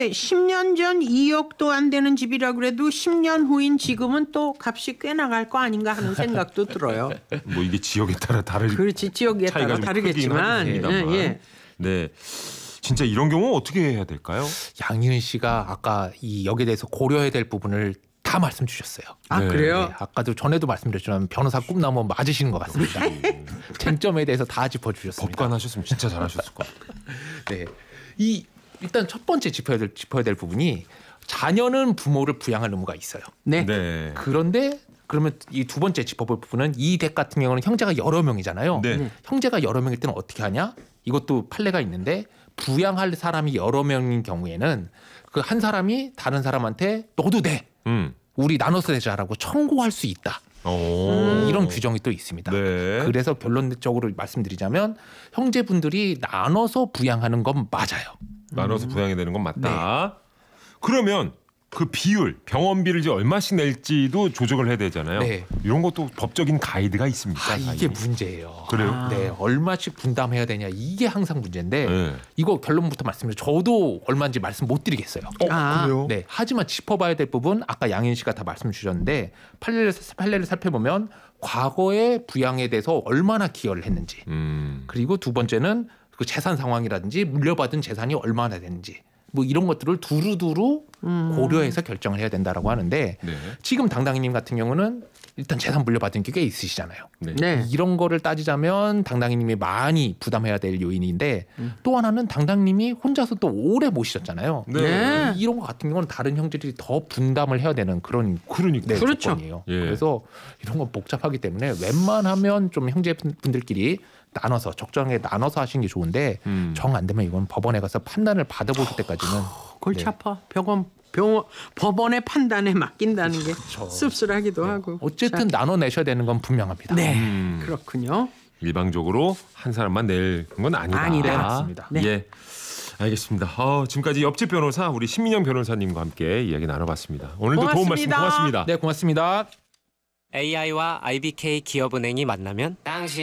10년 전 2억도 안 되는 집이라 그래도 10년 후인 지금은 또 값이 꽤 나갈 거 아닌가 하는 생각도 들어요. 뭐 이게 지역에 따라 그렇지, 지역에 따라 다르겠지만. 예. 네, 진짜 이런 경우 어떻게 해야 될까요? 양희은 씨가 아까 이 여기에 대해서 고려해야 될 부분을 다 말씀 주셨어요. 아, 네. 그래요? 네, 아까도 전에도 말씀드렸지만 변호사 꿈나무 맞으시는 것 같습니다. 쟁점에 대해서 다 짚어주셨습니다. 법관 하셨으면 진짜 잘하셨을 것 같아요. 네, 일단 첫 번째 짚어야 될 부분이 자녀는 부모를 부양할 의무가 있어요. 네. 네. 그런데 그러면 이 두 번째 짚어볼 부분은 이 댁 같은 경우는 형제가 여러 명이잖아요. 네. 형제가 여러 명일 때는 어떻게 하냐? 이것도 판례가 있는데 부양할 사람이 여러 명인 경우에는 그 한 사람이 다른 사람한테 너도 돼. 우리 나눠서 내자라고 청구할 수 있다. 이런 규정이 또 있습니다. 네. 그래서 결론적으로 말씀드리자면 형제분들이 나눠서 부양하는 건 맞아요. 나눠서 부양이 되는 건 맞다. 그러면 그 비율, 병원비를 이제 얼마씩 낼지도 조정을 해야 되잖아요. 네. 이런 것도 법적인 가이드가 있습니까? 이게 문제예요. 그래요? 네, 얼마씩 분담해야 되냐 이게 항상 문제인데 네. 이거 결론부터 말씀드려. 저도 얼마인지 말씀 못 드리겠어요. 그래요? 네, 하지만 짚어봐야 될 부분 아까 양인 씨가 다 말씀 주셨는데 판례를 살펴보면 과거의 부양에 대해서 얼마나 기여를 했는지 그리고 두 번째는 그 재산 상황이라든지 물려받은 재산이 얼마나 되는지 뭐 이런 것들을 두루두루 고려해서 결정을 해야 된다라고 하는데 네. 지금 당당이님 같은 경우는 일단 재산 물려받은 게 꽤 있으시잖아요. 네. 네. 이런 거를 따지자면 당당이님이 많이 부담해야 될 요인인데 또 하나는 당당님이 혼자서 또 오래 모시셨잖아요. 네. 이런 거 같은 경우는 다른 형제들이 더 분담을 해야 되는 그런 그러니까. 그렇죠. 조건이에요. 예. 그래서 이런 건 복잡하기 때문에 웬만하면 좀 형제분들끼리 나눠서 적정하게 나눠서 하시는 게 좋은데 정 안 되면 이건 법원에 가서 판단을 받아보실 때까지는 골치 아파. 법원의 판단에 맡긴다는 게 씁쓸하기도 하고. 어쨌든 나눠내셔야 되는 건 분명합니다. 네, 그렇군요. 일방적으로 한 사람만 낼 건 아니다. 아니다. 네, 맞습니다. 네. 예, 알겠습니다. 지금까지 옆집 변호사 우리 신민영 변호사님과 함께 이야기 나눠봤습니다. 오늘도 도움 말씀 고맙습니다. 고맙습니다. 네, 고맙습니다. AI와 IBK 기업은행이 만나면